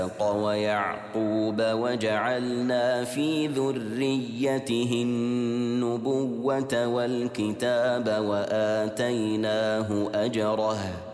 ويعقوب وجعلنا في ذريته النبوة والكتاب وآتيناه أجره